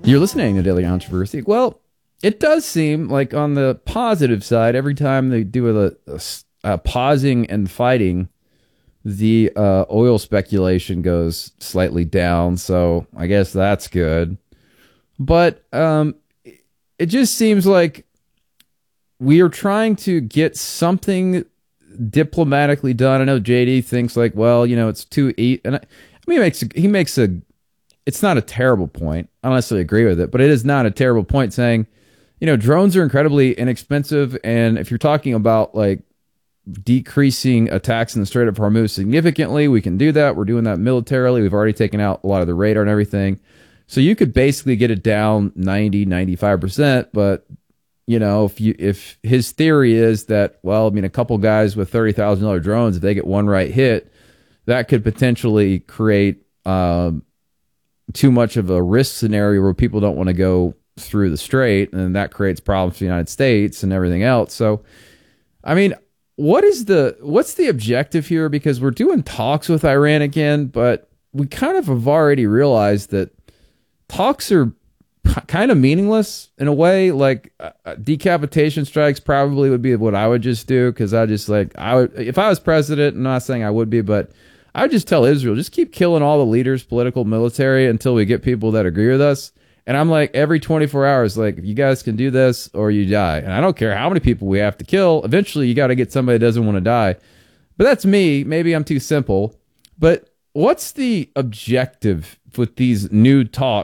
You're listening to Daily Controversy. Well, it does seem like on the positive side, every time they do a pausing and fighting, the oil speculation goes slightly down. So I guess that's good. But it just seems like we are trying to get something diplomatically done. I know JD thinks like, well, it's too eat, and I mean, he makes a. It's not a terrible point. I don't necessarily agree with it, but it is not a terrible point saying, drones are incredibly inexpensive, and if you're talking about like decreasing attacks in the Strait of Hormuz significantly, we can do that. We're doing that militarily. We've already taken out a lot of the radar and everything. So you could basically get it down 90, 95%, but if his theory is that, well, I mean, a couple guys with $30,000 drones, if they get one right hit, that could potentially create too much of a risk scenario where people don't want to go through the strait, and that creates problems for the United States and everything else. So, I mean, what's the objective here? Because we're doing talks with Iran again, but we kind of have already realized that talks are kind of meaningless in a way. Like decapitation strikes probably would be what I would just do, because if I was president, I'm not saying I would be, but I would just tell Israel, just keep killing all the leaders, political, military, until we get people that agree with us. And I'm like, every 24 hours, like, if you guys can do this or you die. And I don't care how many people we have to kill. Eventually, you got to get somebody that doesn't want to die. But that's me. Maybe I'm too simple. But what's the objective with these new talks?